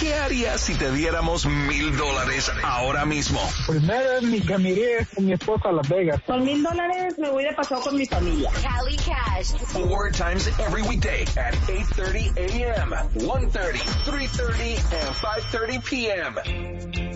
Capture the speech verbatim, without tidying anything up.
¿Qué harías si te diéramos mil dólares ahora mismo? Primero que me iría con mi esposa a Las Vegas. Con mil dólares me voy de paseo con mi familia. Cali Cash. Four times every weekday at eight thirty a.m., one thirty, three thirty, and five thirty p.m.